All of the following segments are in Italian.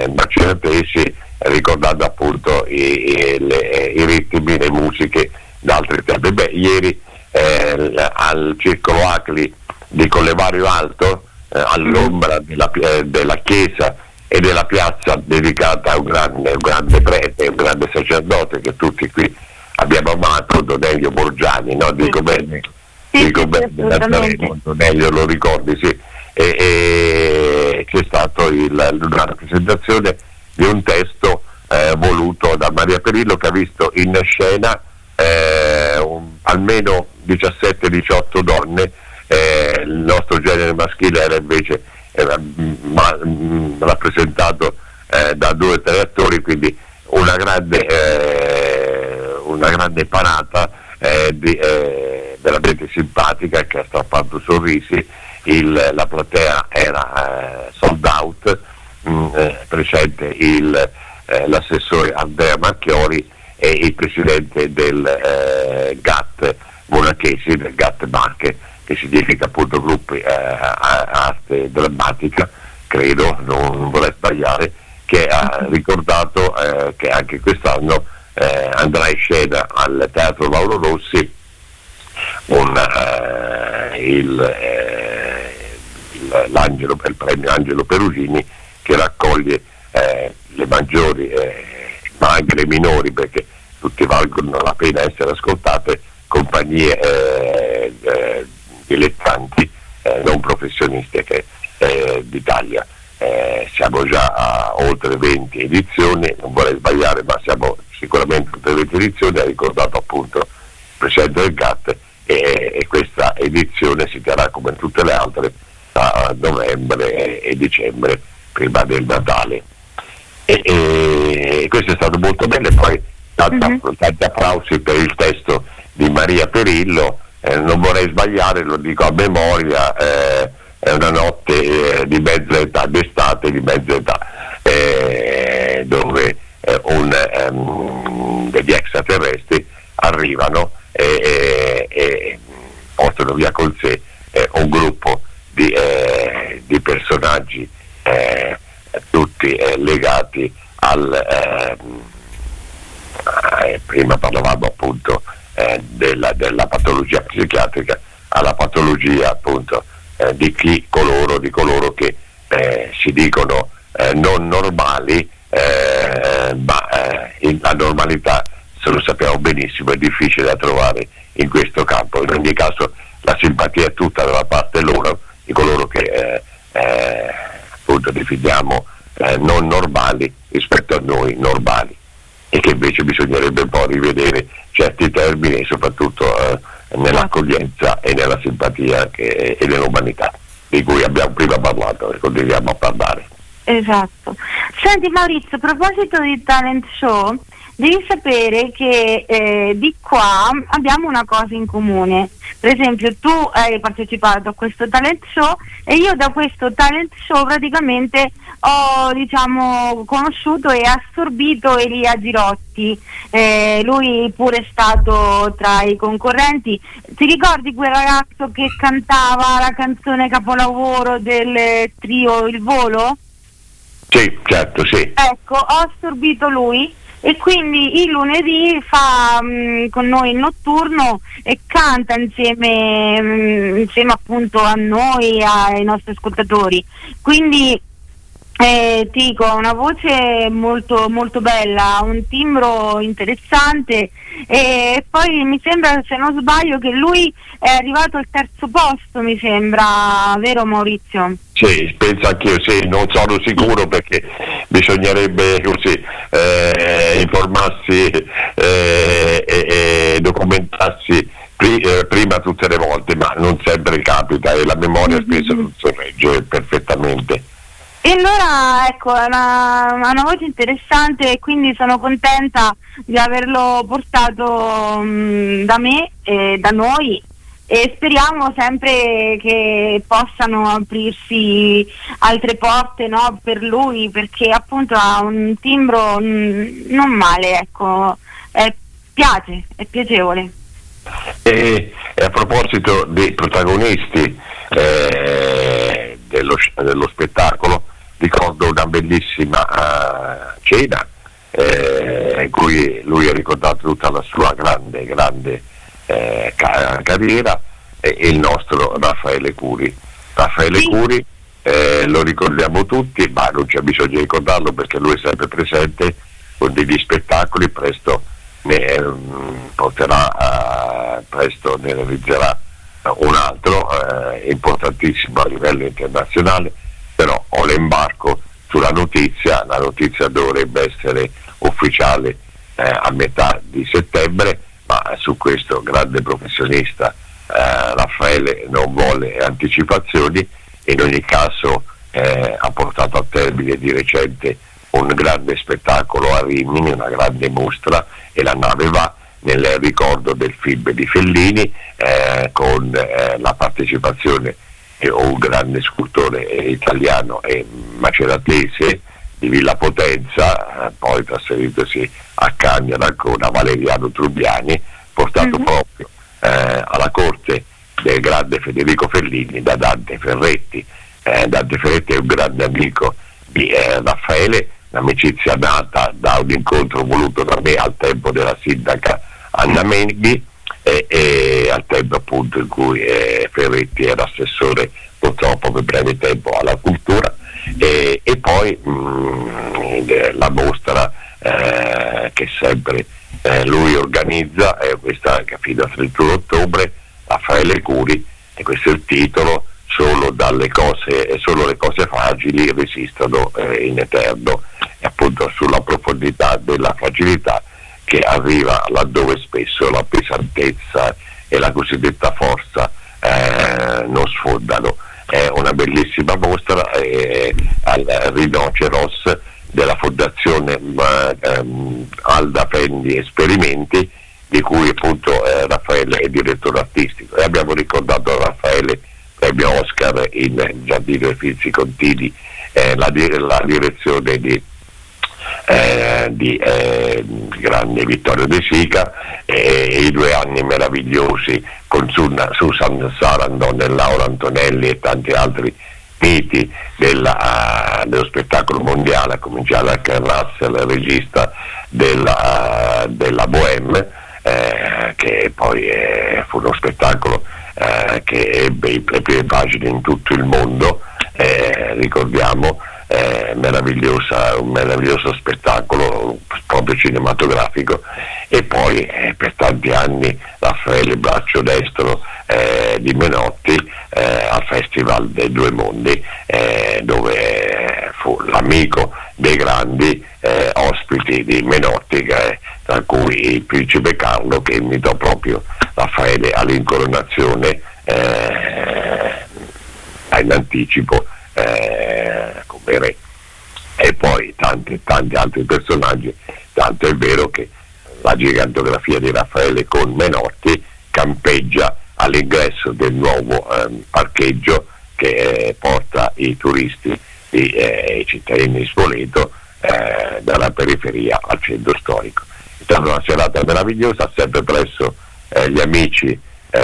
Marcinatesi, ricordando appunto i ritmi, le musiche d'altri tempi. Ieri al Circolo Acli di Collevario Alto, all'ombra della chiesa e della piazza dedicata a un grande prete, un grande sacerdote che tutti qui abbiamo amato, Donelio Borgiani, no? Dico bene, Donelio, lo ricordi, sì. E c'è stato una rappresentazione di un testo voluto da Maria Perillo, che ha visto in scena almeno 17-18 donne. Il nostro genere maschile era invece rappresentato da 2 o 3 attori, quindi una grande parata veramente simpatica, che ha strappato sorrisi. La platea era sold out, presente l'assessore Andrea Marchiori e il presidente del GAT Monachesi, del GAT Marche, che significa appunto gruppi arte drammatica, credo, non vorrei sbagliare, che ha ricordato che anche quest'anno andrà in scena al Teatro Mauro Rossi il premio Angelo Perugini, che raccoglie le maggiori, ma anche le minori, perché tutti valgono la pena essere ascoltate, compagnie dilettanti non professionistiche d'Italia. Siamo già a oltre 20 edizioni, non vorrei sbagliare, ma siamo sicuramente oltre 20 edizioni. Ha ricordato appunto il presidente del GAT, e questa edizione si terrà come tutte le altre a novembre e dicembre, prima del Natale, e questo è stato molto bello. Poi tanti applausi per il testo di Maria Perillo. Non vorrei sbagliare, lo dico a memoria, è una notte di mezza età, d'estate di mezza età, dove degli extraterrestri arrivano e portano via con sé un gruppo di personaggi, tutti legati prima parlavamo appunto della patologia psichiatrica, alla patologia appunto di coloro che si dicono non normali, ma la normalità, se lo sappiamo benissimo, è difficile da trovare in questo campo. In ogni caso la simpatia è tutta dalla parte loro, di coloro che appunto definiamo non normali rispetto a noi normali, e che invece bisognerebbe un po' rivedere certi termini, soprattutto nell'accoglienza e nella simpatia e nell'umanità, di cui abbiamo prima parlato e continuiamo a parlare. Esatto. Senti Maurizio, a proposito di talent show, devi sapere che di qua abbiamo una cosa in comune. Per esempio, tu hai partecipato a questo talent show e io da questo talent show praticamente ho conosciuto e assorbito Elia Girotti. Lui pure è stato tra i concorrenti. Ti ricordi quel ragazzo che cantava la canzone capolavoro del trio Il Volo? Sì, certo, sì. Ecco, ho assorbito lui, e quindi il lunedì fa con noi il notturno e canta insieme appunto a noi, ai nostri ascoltatori. Quindi ti dico, ha una voce molto molto bella, un timbro interessante, e poi mi sembra, se non sbaglio, che lui è arrivato al 3° posto, mi sembra, vero Maurizio? Sì, penso anch'io, sì, non sono sicuro perché bisognerebbe così informarsi e documentarsi prima tutte le volte, ma non sempre capita e la memoria spesso non sorregge perfettamente. E allora ecco, ha una voce interessante, e quindi sono contenta di averlo portato da me e da noi, e speriamo sempre che possano aprirsi altre porte, no, per lui, perché appunto ha un timbro non male, ecco, piace, è piacevole. E a proposito dei protagonisti dello spettacolo, ricordo una bellissima cena in cui lui ha ricordato tutta la sua grande carriera, il nostro Raffaele Curi. Raffaele Curi lo ricordiamo tutti, ma non c'è bisogno di ricordarlo perché lui è sempre presente con degli spettacoli, presto ne realizzerà un altro importantissimo a livello internazionale, però ho l'imbarco sulla notizia. La notizia dovrebbe essere ufficiale a metà di settembre, ma su questo grande professionista Raffaele non vuole anticipazioni. In ogni caso ha portato a termine di recente un grande spettacolo a Rimini, una grande mostra, e la nave va nel ricordo del film di Fellini, con la partecipazione di un grande scultore italiano e maceratese di Villa Potenza, poi trasferitosi a Cagna ad Ancona, Valeriano Trubiani, portato proprio alla corte del grande Federico Fellini da Dante Ferretti. Dante Ferretti è un grande amico di Raffaele, un'amicizia nata da un incontro voluto da me al tempo della sindaca Anna Menghi, e al tempo appunto in cui Ferretti era assessore purtroppo per breve tempo alla cultura, e poi la mostra che sempre lui organizza, questa che fino al 31 ottobre, Raffaele Curi, e questo è il titolo: solo le cose fragili resistono in eterno, e appunto sulla profondità della fragilità che arriva laddove spesso la pesantezza e la cosiddetta forza non sfondano. È una bellissima mostra al Rinoceros della Fondazione Alda Fendi Esperimenti, di cui appunto Raffaele è direttore artistico, e abbiamo ricordato Raffaele premio Oscar in Giardino Uffizi Contini, la direzione di grande Vittorio De Sica, e i 2 anni meravigliosi con Susan Sarandon e Laura Antonelli e tanti altri miti dello spettacolo mondiale, a cominciare da Ken Russell, regista della Bohème, che poi fu uno spettacolo che ebbe le prime pagine in tutto il mondo. Ricordiamo un meraviglioso spettacolo proprio cinematografico. E poi per tanti anni Raffaele braccio destro di Menotti al Festival dei Due Mondi, dove fu l'amico dei grandi ospiti di Menotti, tra cui il principe Carlo, che invitò proprio Raffaele all'incoronazione in anticipo come re. E poi tanti altri personaggi, tanto è vero che la gigantografia di Raffaele con Menotti campeggia all'ingresso del nuovo parcheggio che porta i turisti e i cittadini di Spoleto dalla periferia al centro storico. È stata una serata meravigliosa, sempre presso gli amici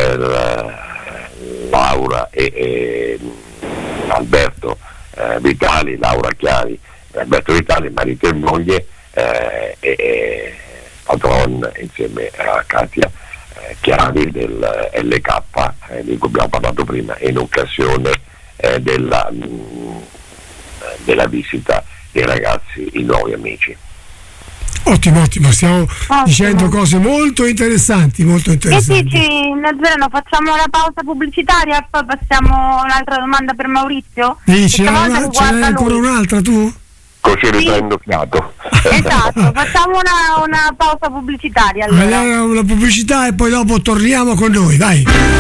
Laura e Alberto Vitali, Laura Chiari e Alberto Vitali, marito e moglie, e Patron insieme a Katia Chiari del LK, di cui abbiamo parlato prima, in occasione della visita dei ragazzi, i nuovi amici. Ottimo, stiamo dicendo cose molto interessanti. Che dici, Nazareno, facciamo la pausa pubblicitaria e poi passiamo un'altra domanda per Maurizio? Ce n'è ancora un'altra tu? Così riprendo fiato. Esatto, facciamo una pausa pubblicitaria allora. Una pubblicità e poi dopo torniamo con noi, vai.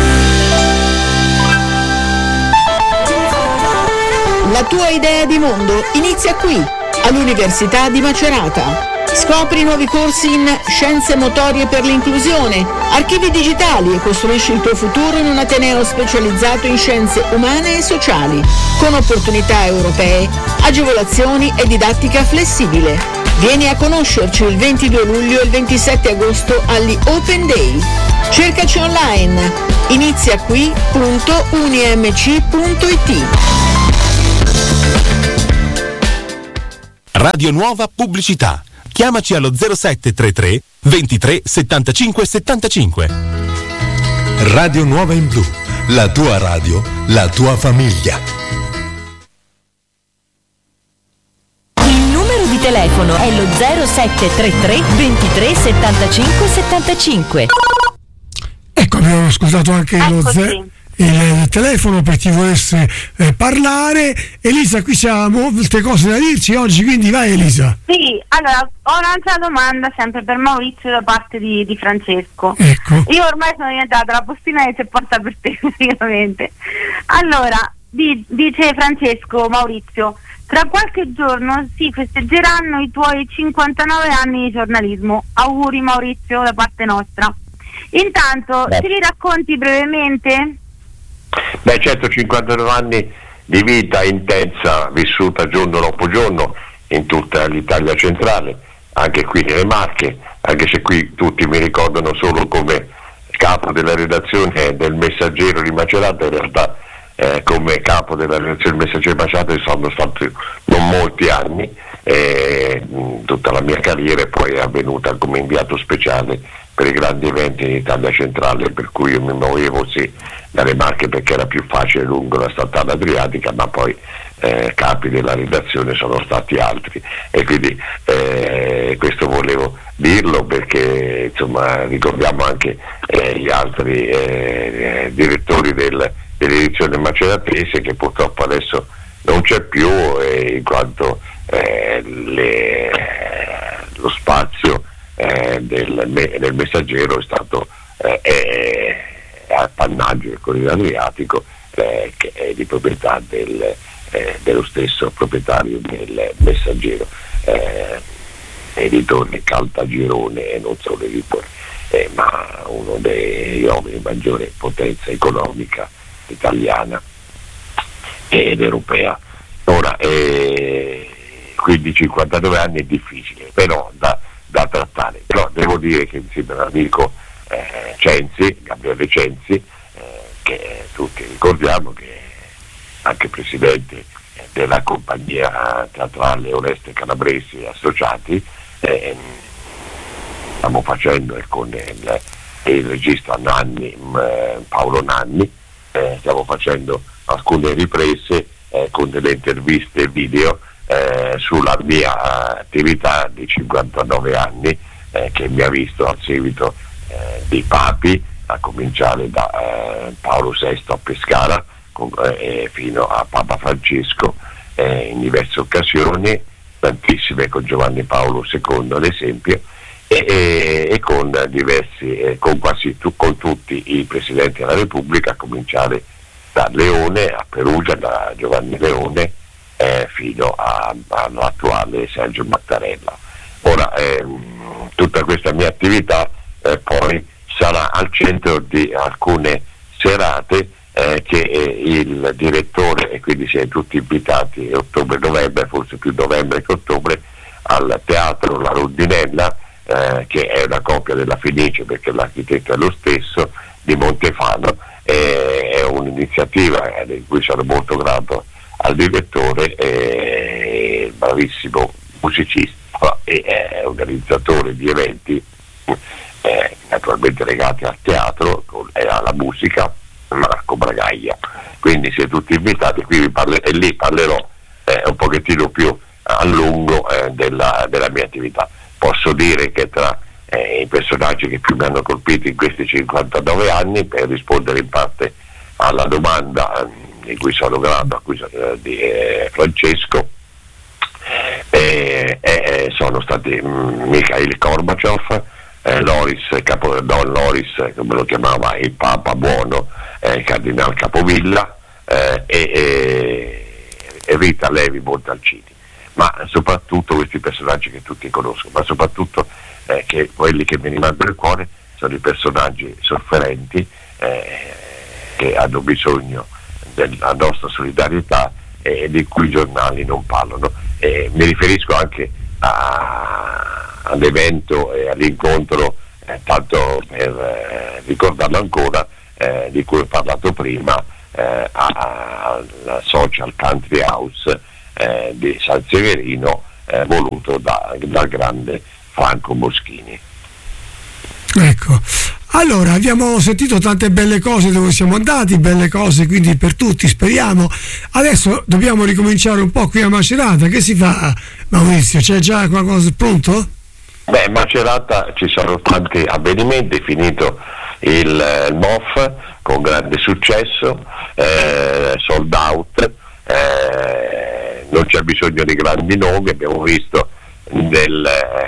La tua idea di mondo inizia qui, all'Università di Macerata. Scopri nuovi corsi in Scienze Motorie per l'Inclusione, Archivi Digitali, e costruisci il tuo futuro in un ateneo specializzato in scienze umane e sociali, con opportunità europee, agevolazioni e didattica flessibile. Vieni a conoscerci il 22 luglio e il 27 agosto agli Open Day. Cercaci online, iniziaqui.unimc.it. Radio Nuova Pubblicità. Chiamaci allo 0733 23 75 75. Radio Nuova in Blu, la tua radio, la tua famiglia. Il numero di telefono è lo 0733 23 75 75. Ecco, abbiamo ascoltato anche il telefono per chi volesse parlare. Elisa, qui siamo, molte cose da dirci oggi, quindi vai Elisa. Sì, allora ho un'altra domanda sempre per Maurizio da parte di Francesco. Ecco. Io ormai sono diventata la postina che si porta per te praticamente. Allora, dice Francesco, Maurizio, tra qualche giorno si festeggeranno i tuoi 59 anni di giornalismo. Auguri Maurizio da parte nostra. Intanto, ce li racconti brevemente? Beh, certo, 59 anni di vita intensa, vissuta giorno dopo giorno in tutta l'Italia centrale, anche qui nelle Marche, anche se qui tutti mi ricordano solo come capo della redazione del Messaggero di Macerata. In realtà come capo della redazione del Messaggero di Macerata sono stati non molti anni, tutta la mia carriera poi è avvenuta come inviato speciale per i grandi eventi in Italia centrale, per cui io mi muovevo dalle Marche perché era più facile lungo la statale adriatica, ma poi capi della redazione sono stati altri, e quindi questo volevo dirlo perché insomma ricordiamo anche gli altri direttori dell'edizione maceratese, che purtroppo adesso non c'è più, in quanto lo spazio del Messaggero è stato appannaggio del Corriere Adriatico, che è di proprietà dello stesso proprietario del Messaggero, editore Caltagirone, e non solo editore, ma uno degli uomini di maggiore potenza economica italiana ed europea. Ora, quindi 59 anni è difficile, però da trattare. Però devo dire che insieme all'amico Gabriele Censi, che tutti ricordiamo, che è anche presidente della compagnia teatrale Oreste Calabresi e Associati, stiamo facendo con il regista Paolo Nanni, stiamo facendo alcune riprese con delle interviste video sulla mia attività di 59 anni, che mi ha visto al seguito dei papi, a cominciare da Paolo VI a Pescara fino a Papa Francesco in diverse occasioni, tantissime con Giovanni Paolo II ad esempio, e con diversi, con tutti i presidenti della Repubblica, a cominciare da Leone a Perugia, da Giovanni Leone fino all'attuale Sergio Mattarella. Ora tutta questa mia attività poi sarà al centro di alcune serate che il direttore, e quindi siete tutti invitati ottobre-novembre, forse più novembre che ottobre, al Teatro La Rondinella, che è una copia della Fenice perché l'architetto è lo stesso, di Montefano. È un'iniziativa di cui sono molto grato al direttore, il bravissimo musicista e organizzatore di eventi naturalmente legati al teatro e alla musica, Marco Bragaglia. Quindi siete tutti invitati, qui e lì parlerò un pochettino più a lungo della mia attività. Posso dire che tra i personaggi che più mi hanno colpito in questi 59 anni, per rispondere in parte alla domanda di cui sono grato di Francesco, sono stati Mikhail Gorbaciov, Loris, come lo chiamava il Papa Buono, Cardinal Capovilla, e Rita Levi Montalcini. Ma soprattutto questi personaggi che tutti conoscono, ma soprattutto che quelli che mi rimangono nel cuore sono i personaggi sofferenti, che hanno bisogno della nostra solidarietà e di cui i giornali non parlano. Mi riferisco anche all'evento e all'incontro, tanto per ricordarlo ancora, di cui ho parlato prima, alla Social Country House di San Severino, voluto dal grande Franco Moschini. Ecco, allora abbiamo sentito tante belle cose dove siamo andati, belle cose quindi per tutti, speriamo. Adesso dobbiamo ricominciare un po' qui a Macerata. Che si fa, Maurizio? C'è già qualcosa pronto? Beh, Macerata ci sono tanti avvenimenti, finito il MOF con grande successo, sold out, non c'è bisogno di grandi nomi, abbiamo visto nel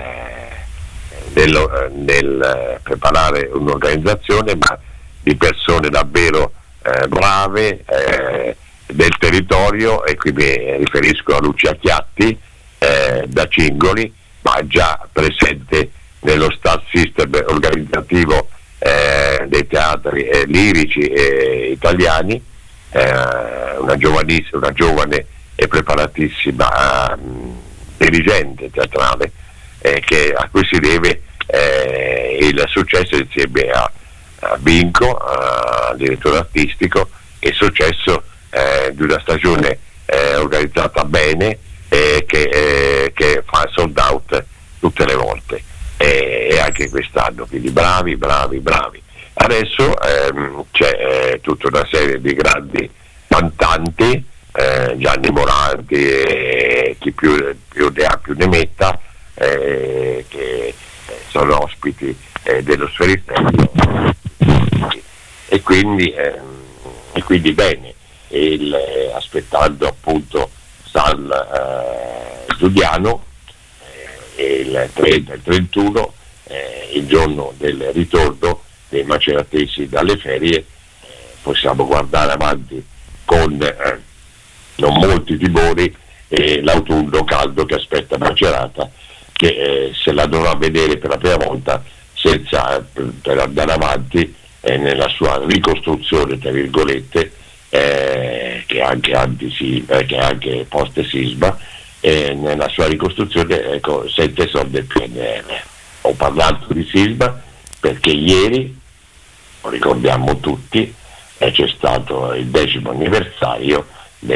preparare un'organizzazione, ma di persone davvero brave del territorio, e qui mi riferisco a Lucia Chiatti da Cingoli, ma già presente nello star system organizzativo dei teatri lirici italiani, una giovane e preparatissima dirigente teatrale, a cui si deve il successo insieme a Vinco, direttore artistico, e il successo di una stagione organizzata bene, che fa sold out tutte le volte, e anche quest'anno, quindi bravi. Adesso c'è tutta una serie di grandi cantanti, Gianni Moranti e chi più ne ha più ne metta, che sono ospiti dello Sferistello, e quindi bene, aspettando appunto San Giuliano, il 30 e il 31, il giorno del ritorno dei maceratesi dalle ferie, possiamo guardare avanti con non molti timori l'autunno caldo che aspetta Macerata, che se la dovrà vedere per la prima volta per andare avanti nella sua ricostruzione, tra virgolette, che è anche antisisma, che è anche post sisma, nella sua ricostruzione, senza soldi del PNR. Ho parlato di sisma perché ieri, lo ricordiamo tutti, c'è stato il 10° anniversario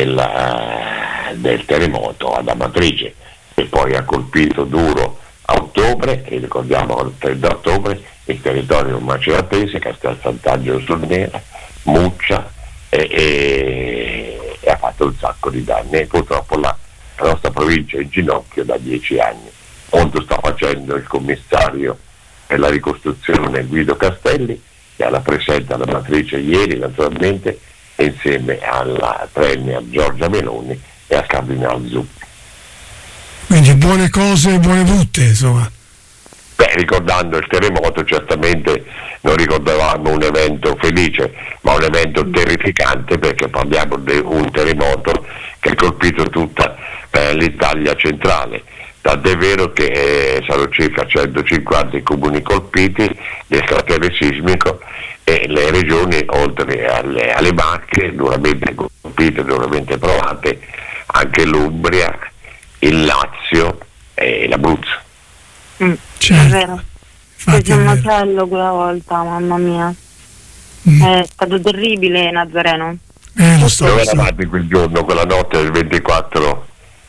del terremoto ad Amatrice, che poi ha colpito duro a ottobre, e ricordiamo il 30 ottobre il territorio maceratese, Castel Sant'Angelo sul Nera, Muccia, e ha fatto un sacco di danni, e purtroppo la nostra provincia è in ginocchio da 10 anni. Quanto sta facendo il commissario per la ricostruzione Guido Castelli, che alla presenza alla matrice ieri naturalmente, insieme alla premier Giorgia Meloni e al cardinale Zuppi. Quindi buone cose e buone brutte, insomma. Beh, ricordando il terremoto, certamente non ricordavamo un evento felice, ma un evento terrificante, perché parliamo di un terremoto che ha colpito tutta l'Italia centrale. Tant'è vero che sono circa 150 i comuni colpiti del cratere sismico, e le regioni, oltre alle Marche, duramente colpite, duramente provate, anche l'Umbria, il Lazio e l'Abruzzo. Certo. È vero. Fece un macello quella volta, mamma mia. È stato terribile, Nazareno. Lo so. Dove eravate quel giorno, quella notte del 24?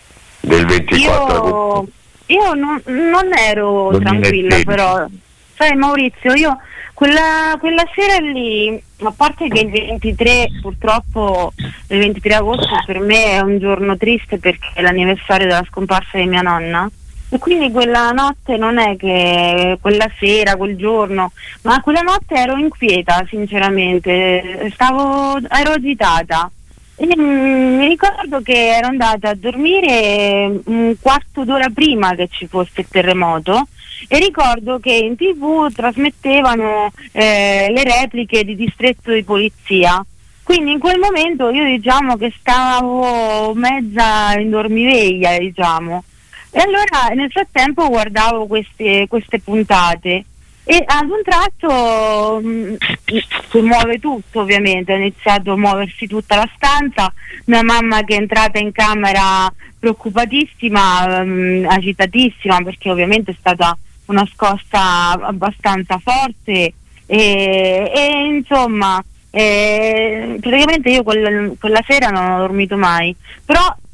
Io non ero tranquilla, però sai Maurizio, io quella sera lì, a parte che il 23, purtroppo il 23 agosto per me è un giorno triste, perché è l'anniversario della scomparsa di mia nonna, e quindi quella notte, non è che quella sera, quel giorno, ma quella notte ero inquieta, sinceramente, ero agitata. E mi ricordo che ero andata a dormire un quarto d'ora prima che ci fosse il terremoto, e ricordo che in TV trasmettevano le repliche di distretto di polizia, quindi in quel momento io diciamo che stavo mezza in dormiveglia, diciamo, e allora nel frattempo guardavo queste puntate, e ad un tratto si muove tutto, ovviamente, ha iniziato a muoversi tutta la stanza, mia mamma che è entrata in camera preoccupatissima, agitatissima, perché ovviamente è stata una scossa abbastanza forte, e insomma praticamente io quella sera non ho dormito mai, però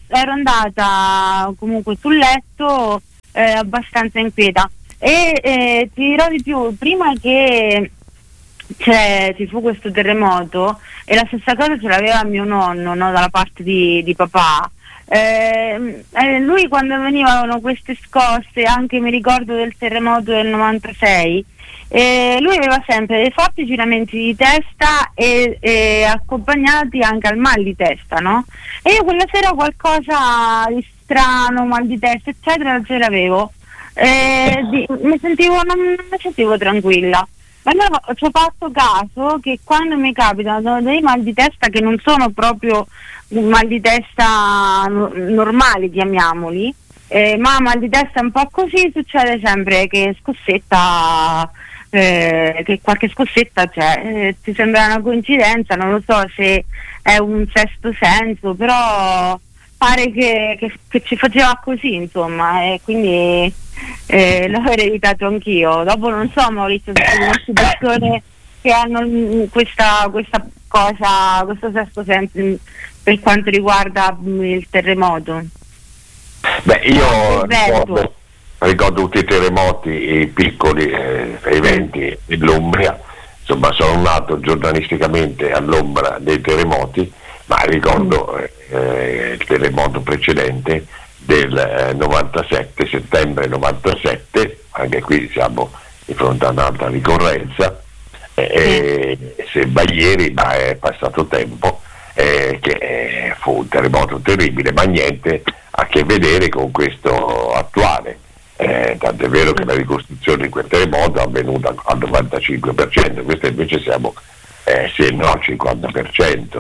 ero andata comunque sul letto abbastanza inquieta e ti dirò di più, prima che ci fu questo terremoto, e la stessa cosa ce l'aveva mio nonno, no, dalla parte di papà. Lui, quando venivano queste scosse, anche mi ricordo del terremoto del 96, lui aveva sempre dei forti giramenti di testa e accompagnati anche al mal di testa, no? E io quella sera qualcosa di strano, mal di testa eccetera ce l'avevo, non mi sentivo tranquilla. Ma allora ci ho fatto caso che quando mi capitano dei mal di testa, che non sono proprio mal di testa normali, chiamiamoli, ma mal di testa un po' così, succede sempre che scossetta, che qualche scossetta c'è. Ti sembra una coincidenza, non lo so se è un sesto senso, però pare che ci faceva così, insomma, e quindi l'ho ereditato anch'io. Dopo non so, Maurizio, se conosci persone che hanno questa cosa, questo sesto senso per quanto riguarda il terremoto. Beh, io ricordo tutti i terremoti piccoli, eventi dell'Umbria, insomma sono nato giornalisticamente all'ombra dei terremoti, ma ricordo il terremoto precedente del 97, settembre 97, anche qui siamo di fronte a un'altra ricorrenza, sembra ieri, ma è passato tempo, che fu un terremoto terribile, ma niente a che vedere con questo attuale. Tant'è vero che la ricostruzione di quel terremoto è avvenuta al 95%, questo invece siamo sì, no, al 50%,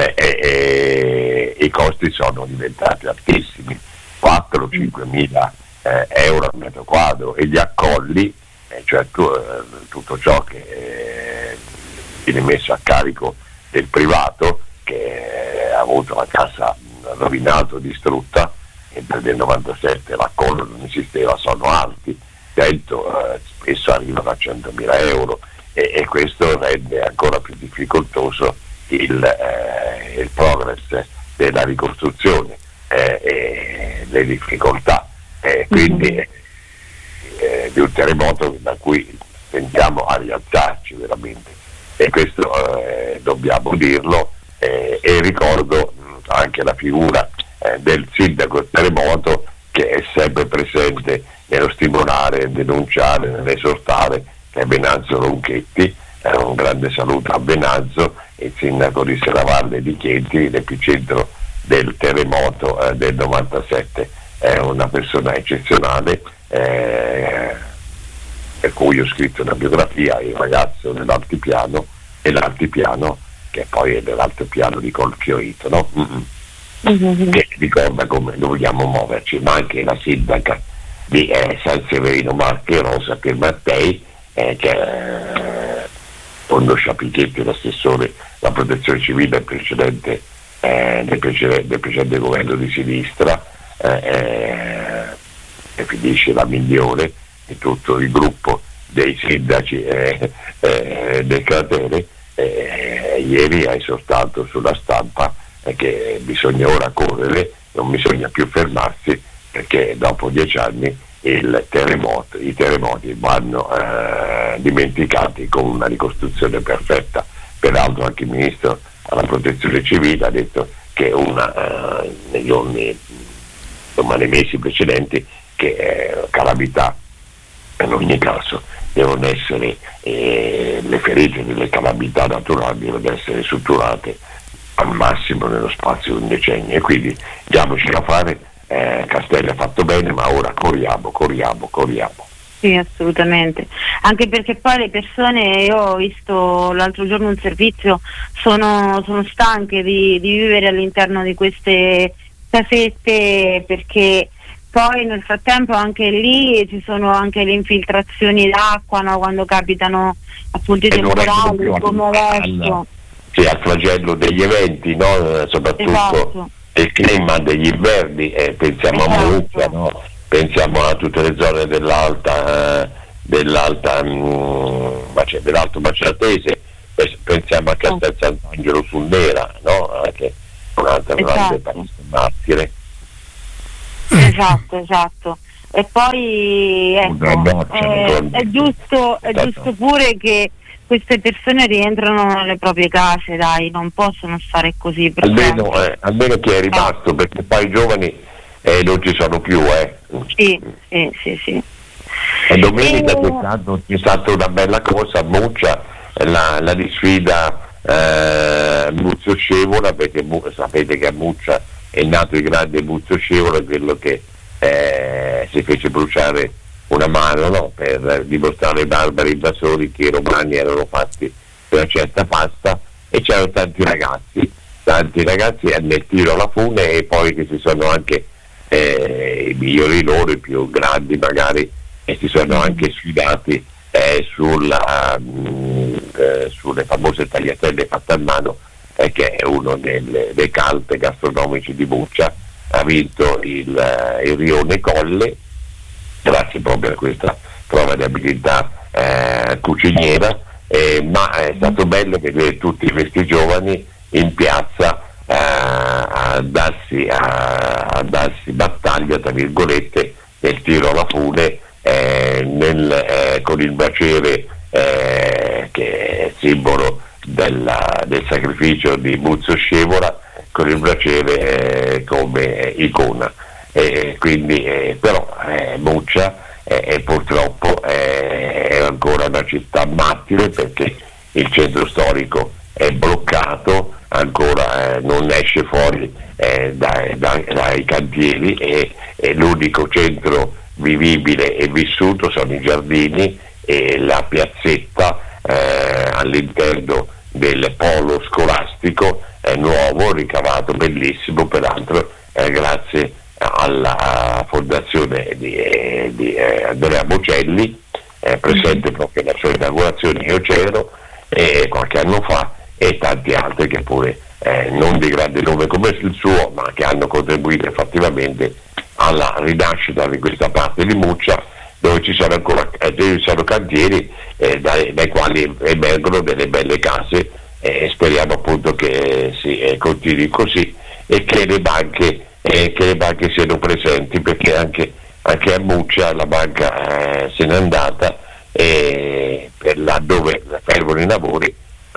i costi sono diventati altissimi, 4-5 mila euro al metro quadro, e gli accolli, cioè tutto ciò che viene messo a carico del privato, che ha avuto la cassa rovinato, distrutta, mentre nel 97 l'accollo non esisteva, sono alti, 100, spesso arrivano a 100.000 euro, e questo rende ancora più difficoltoso il progress della ricostruzione e le difficoltà, quindi di un terremoto da cui tendiamo a rialzarci veramente, e questo dobbiamo dirlo, e ricordo anche la figura del sindaco terremoto, che è sempre presente nello stimolare, denunciare, nell'esortare, che è Venanzio Ronchetti. Un grande saluto a Venanzio, il sindaco di Serravalle di Chieti, l'epicentro del terremoto del 97. È una persona eccezionale, per cui ho scritto una biografia, Il ragazzo nell'altipiano, e l'altipiano che poi è nell'altopiano di Colchiorito, no? Che ricorda come vogliamo muoverci, ma anche la sindaca di San Severino Marche, Rosa Piermattei, che secondo Sciapichetti, l'assessore alla protezione civile del precedente governo di sinistra, e finisce la migliore di tutto il gruppo dei sindaci del cratere. Ieri ha esortato sulla stampa che bisogna ora correre, non bisogna più fermarsi, perché dopo 10 anni i terremoti vanno dimenticati con una ricostruzione perfetta. Peraltro anche il ministro alla protezione civile ha detto che nei mesi precedenti, che calamità in ogni caso devono essere, le ferite delle calamità naturali devono essere suturate al massimo nello spazio di un decennio, e quindi diamoci da fare. Castelli ha fatto bene, ma ora corriamo. Sì, assolutamente, anche perché poi le persone, io ho visto l'altro giorno un servizio, sono stanche di vivere all'interno di queste casette, perché poi nel frattempo anche lì ci sono anche le infiltrazioni d'acqua, no? Quando capitano appunto i temporali come adesso. Sì, al flagello degli eventi, no? Soprattutto esatto. Il clima degli inverni, pensiamo a Murcia, no? Pensiamo a tutte le zone dell'Alto Maceratese, pensiamo a Castel Sant'Angelo sul Nera, no? Anche un'altra grande martire, Esatto. E poi è giusto pure che queste persone rientrano nelle proprie case, dai, non possono stare così. Almeno chi è rimasto, perché poi i giovani non ci sono più. Sì. E domenica c'è stata una bella corsa a Muccia, la disfida Muzio Scevola, perché sapete che a Muccia è nato il grande Muzio Scevola, quello che si fece bruciare una mano, no? Per dimostrare ai barbari invasori che i romani erano fatti per una certa pasta, e c'erano tanti ragazzi nel tiro alla fune, e poi che si sono anche i migliori loro, i più grandi magari, e si sono anche sfidati sulle famose tagliatelle fatte a mano, che è uno dei cult gastronomici di Muccia. Ha vinto il Rione Colle grazie proprio a questa prova di abilità cuciniera, ma è stato bello vedere tutti questi giovani in piazza a darsi battaglia, tra virgolette, nel tiro alla fune, con il braciere che è simbolo del sacrificio di Muzio Scevola, con il braciere come icona. Quindi però Muccia purtroppo è ancora una città martire, perché il centro storico è bloccato, ancora non esce fuori dai cantieri, e l'unico centro vivibile e vissuto sono i giardini e la piazzetta all'interno del polo scolastico nuovo, ricavato, bellissimo peraltro, grazie alla fondazione di Andrea Bocelli, presente proprio alla sua inaugurazione. Io c'ero qualche anno fa, e tanti altri che pure non di grande nome come il suo, ma che hanno contribuito effettivamente alla rinascita di questa parte di Muccia, dove ci sono ancora cantieri dai quali emergono delle belle case, e speriamo appunto che si continui così, e che le banche siano presenti, perché anche a Muccia la banca se n'è andata, e per laddove fermano i lavori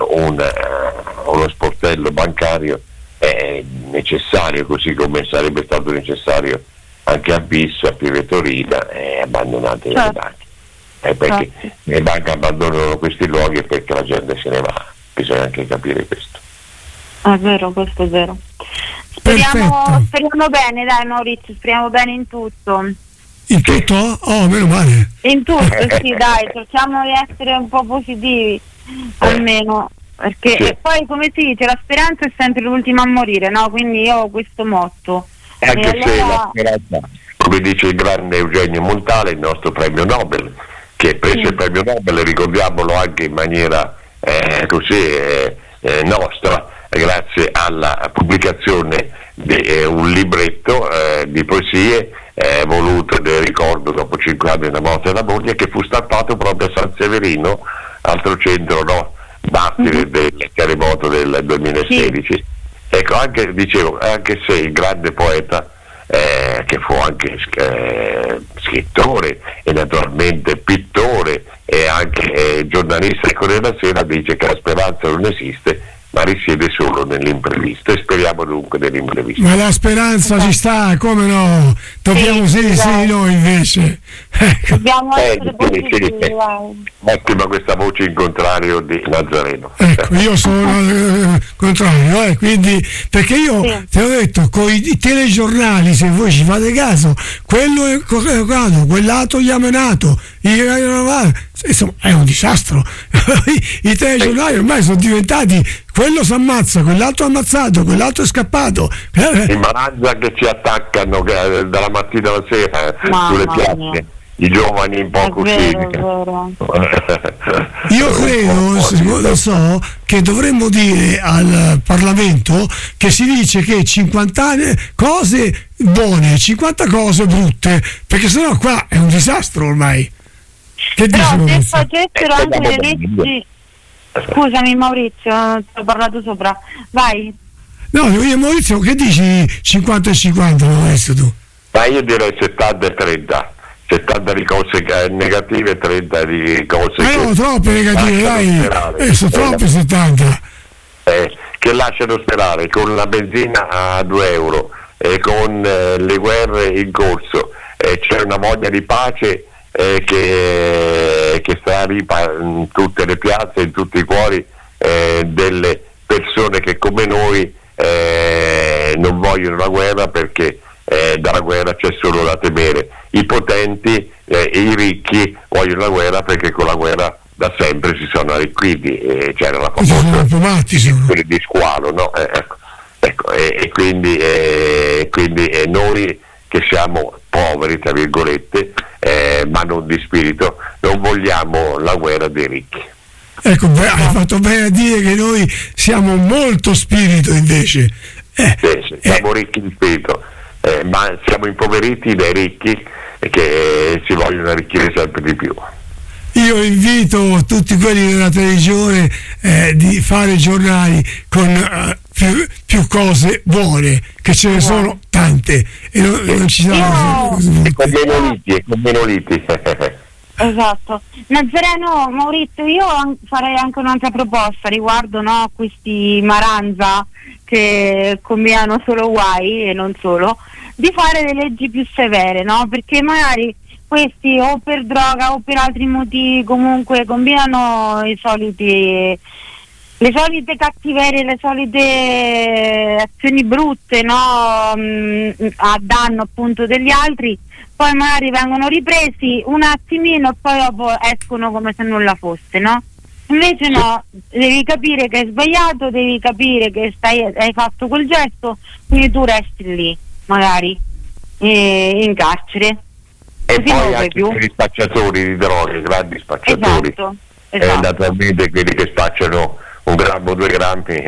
uno sportello bancario è necessario, così come sarebbe stato necessario anche a Bisso, a Pieve Torina, abbandonate le banche, perché le banche abbandonano questi luoghi perché la gente se ne va, bisogna anche capire questo. È vero, questo è vero. Speriamo bene, dai Maurizio, speriamo bene in tutto. In tutto? Oh, meno male. In tutto, sì, dai, cerchiamo di essere un po' positivi, almeno, perché e poi, come si dice, la speranza è sempre l'ultima a morire, no? Quindi io ho questo motto. Anche se la speranza, come dice il grande Eugenio Montale, il nostro premio Nobel, che prese il premio Nobel, ricordiamolo anche in maniera nostra, grazie alla pubblicazione di un libretto di poesie voluto del ricordo dopo 5 anni della morte della moglie, che fu stampato proprio a San Severino, altro centro martire del terremoto del 2016. Ecco, anche se il grande poeta, che fu anche scrittore e naturalmente pittore e anche giornalista del Corriere della Sera, dice che la speranza non esiste, ma risiede solo nell'imprevisto, e speriamo dunque nell'imprevisto. Ma la speranza ci sta, come no? Dobbiamo essere noi invece. Ecco. Dobbiamo essere positivi. Ottima questa voce in contrario di Nazareno. Ecco, io sono contrario, quindi, perché io te l'ho detto, con i telegiornali, se voi ci fate caso, quello è collocato, quell'altro gli ha menato, insomma è un disastro. I telegiornali ormai sono diventati: quello si ammazza, quell'altro è ammazzato, quell'altro è scappato. I maranza che ci attaccano dalla mattina alla sera sulle piazze, i giovani un po' così. Io credo, che dovremmo dire al Parlamento che si dice che 50 cose buone, 50 cose brutte, perché sennò qua è un disastro ormai. Che però se facessero anche le leggi. Scusami Maurizio, ti ho parlato sopra, vai. No, io Maurizio, che dici 50 e 50, non adesso tu? Ma io direi 70 e 30. 70 di cose negative e 30 di cose no, troppe negative, dai, sono troppe 70. Che lasciano sperare, con la benzina a 2 euro e con le guerre in corso, c'è una voglia di pace che sta in tutte le piazze, in tutti i cuori delle persone che come noi non vogliono la guerra, perché dalla guerra c'è solo da temere. I potenti e i ricchi vogliono la guerra perché con la guerra da sempre si sono arricchiti, c'era la famosa quelli di squalo, no? E quindi noi che siamo poveri, tra virgolette, ma non di spirito, non vogliamo la guerra dei ricchi. Ecco, hai fatto bene a dire che noi siamo molto spirito invece. Sì, siamo ricchi di spirito, ma siamo impoveriti dai ricchi che si vogliono arricchire sempre di più. Io invito tutti quelli della televisione di fare giornali con più cose buone, che ce ne sono tante e non ci saranno cose brutte. Con meno liti. Esatto. Nazareno, Maurizio, io farei anche un'altra proposta riguardo, no, questi Maranza che combinano solo guai e non solo, di fare delle leggi più severe, no? Perché magari questi o per droga o per altri motivi comunque combinano le solite cattiverie, le solite azioni brutte, no? A danno appunto degli altri, poi magari vengono ripresi un attimino e poi dopo escono come se nulla fosse, no? Invece no, devi capire che hai sbagliato, devi capire che hai fatto quel gesto, quindi tu resti lì, magari in carcere. E poi anche gli spacciatori di droghe, grandi spacciatori, esatto. Naturalmente quelli che spacciano 1 grammo, 2 grammi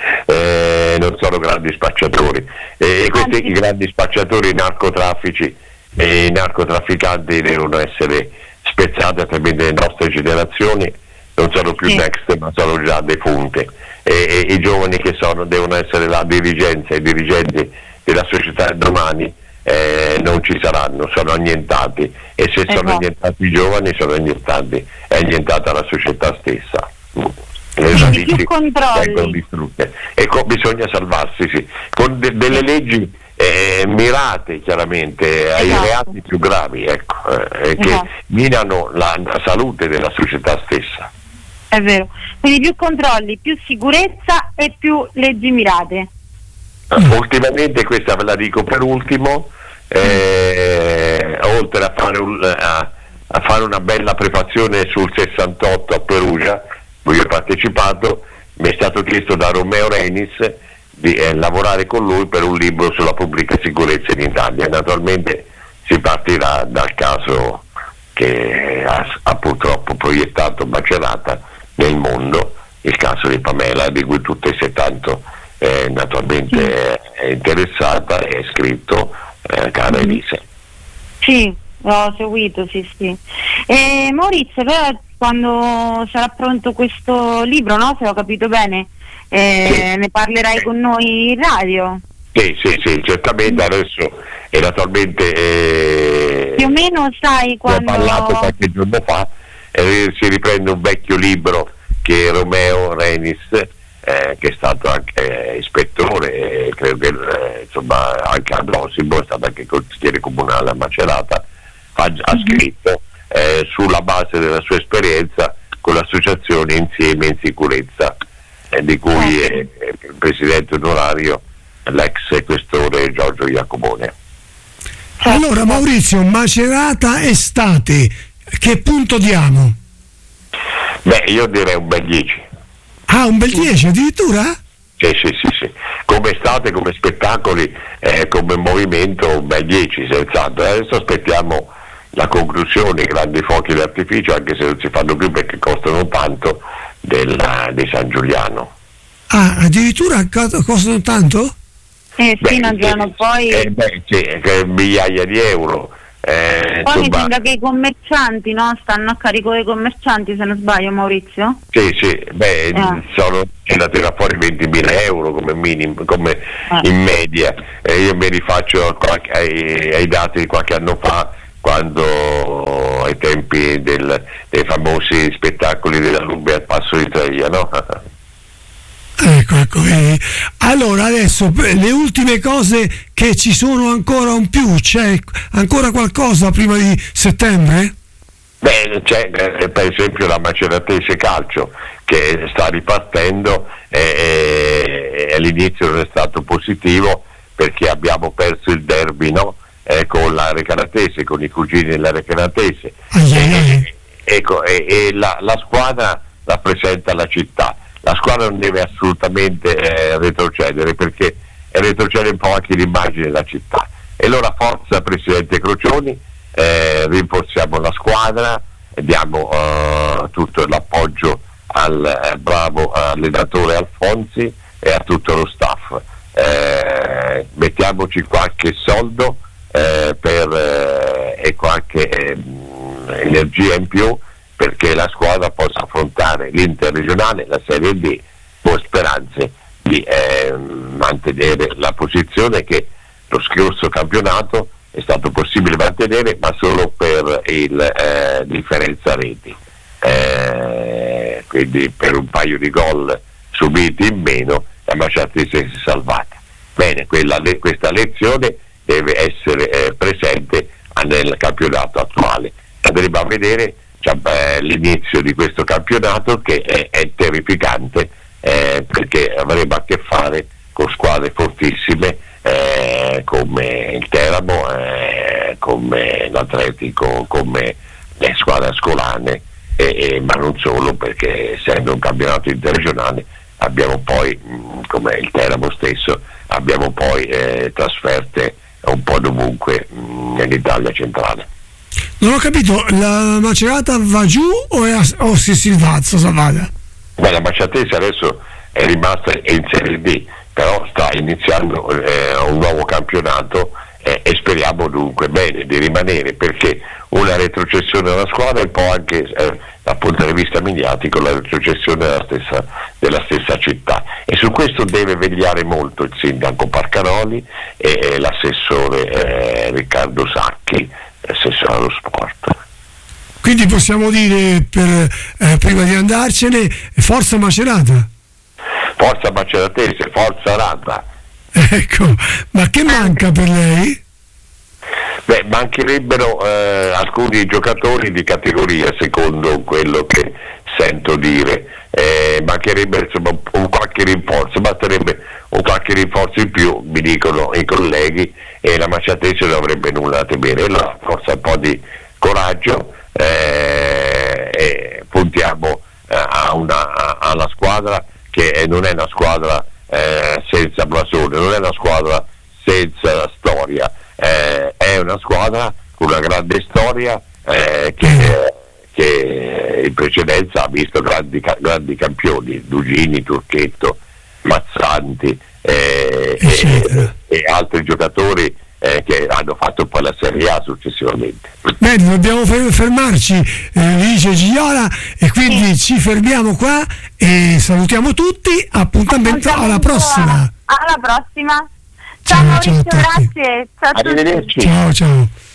non sono grandi spacciatori, e questi i grandi spacciatori, i narcotraffici e i narcotrafficanti devono essere spezzati, altrimenti le nostre generazioni non sono più next, ma sono già defunte, e i giovani che devono essere la dirigenza, i dirigenti della società del domani non ci saranno, sono annientati, e se sono annientati i giovani è annientata la società stessa. Le radici vengono distrutte e bisogna salvarsi, sì, con delle leggi mirate chiaramente ai reati più gravi, che minano la salute della società stessa. È vero, quindi più controlli, più sicurezza e più leggi mirate. Ultimamente, questa ve la dico per ultimo, oltre a fare una bella prefazione sul 68 a Perugia, cui ho partecipato, mi è stato chiesto da Romeo Renis di lavorare con lui per un libro sulla pubblica sicurezza in Italia. Naturalmente si partirà dal caso che ha purtroppo proiettato Macerata nel mondo, il caso di Pamela, di cui tutte sei tanto naturalmente è interessata e è scritto, cara Elisa. Sì, l'ho seguito, sì. E Maurizio, però quando sarà pronto questo libro, no? Se ho capito bene, ne parlerai con noi in radio? Sì, certamente. Adesso e naturalmente più o meno sai quando ho parlato qualche giorno fa, si riprende un vecchio libro che Romeo Renis, che è stato anche ispettore, credo che insomma anche ad Osimo, è stato anche consigliere comunale a Macerata, ha scritto sulla base della sua esperienza con l'associazione Insieme in Sicurezza, di cui è il presidente onorario l'ex questore Giorgio Iacobone. Allora Maurizio, Macerata estate, che punto diamo? Beh, io direi un bel 10. Ah, un bel 10 addirittura? Sì. Come estate, come spettacoli, come movimento, un bel 10 senz'altro. Adesso aspettiamo la conclusione, i grandi fuochi d'artificio, anche se non si fanno più perché costano tanto, di San Giuliano. Ah, addirittura costano tanto? sì, non girano poi migliaia di euro, Poi mi sembra che i commercianti, no? Stanno a carico dei commercianti, se non sbaglio, Maurizio? Sì, sono da tirare fuori 20.000 euro come minimo, come in media. Io mi rifaccio ai dati di qualche anno fa, quando ai tempi dei famosi spettacoli della Nube al Passo di Traia, no? Ecco. Allora adesso le ultime cose che ci sono ancora un più, c'è ancora qualcosa prima di settembre? C'è per esempio la Maceratese Calcio che sta ripartendo e all'inizio non è stato positivo perché abbiamo perso il derby, no? Con la Recanatese, con i cugini della Recanatese. E la squadra rappresenta la città. La squadra non deve assolutamente retrocedere, perché retrocede un po' anche l'immagine della città. E allora forza Presidente Crocioni, rinforziamo la squadra, diamo tutto l'appoggio al bravo allenatore Alfonsi e a tutto lo staff. Mettiamoci qualche soldo e qualche energia in più perché la squadra possa affrontare l'interregionale, la Serie D, con speranze di mantenere la posizione che lo scorso campionato è stato possibile mantenere, ma solo per il differenza reti, quindi per un paio di gol subiti in meno la Maceratese si è salvata. Bene, questa lezione deve essere presente nel campionato attuale. Andremo a vedere l'inizio di questo campionato che è terrificante, perché avremo a che fare con squadre fortissime come il Teramo, come l'Atletico, come le squadre ascolane, ma non solo, perché essendo un campionato interregionale abbiamo poi, come il Teramo stesso, abbiamo poi trasferte un po' dovunque nell'Italia centrale. Non ho capito, la Macerata va giù o si silvazza, Savada? La Maceratese adesso è rimasta in Serie D, però sta iniziando un nuovo campionato e speriamo dunque bene di rimanere, perché una retrocessione della squadra e poi anche dal punto di vista mediatico la retrocessione della stessa città, e su questo deve vegliare molto il sindaco Parcaroli e l'assessore Riccardo Sacchi, l'assessore allo sport. Quindi possiamo dire, prima di andarcene, forza Macerata. Forza Maceratese, forza Rata. Ecco, ma che manca per lei? Mancherebbero alcuni giocatori di categoria, secondo quello che sento dire. Mancherebbe insomma un qualche rinforzo, basterebbe un qualche rinforzo in più, mi dicono i colleghi, e la Maceratese non avrebbe nulla da temere. Allora forza un po' di coraggio e puntiamo alla squadra che non è una squadra senza blasone, non è una squadra senza storia, è una squadra con una grande storia che in precedenza ha visto grandi campioni, Dugini, Turchetto, Mazzanti e altri giocatori che hanno fatto poi la Serie A successivamente. Bene, dobbiamo fermarci, dice Gigiola, e quindi ci fermiamo qua e salutiamo tutti. Appuntamento alla prossima. Alla prossima. Ciao Maurizio, grazie. Arrivederci. Ciao.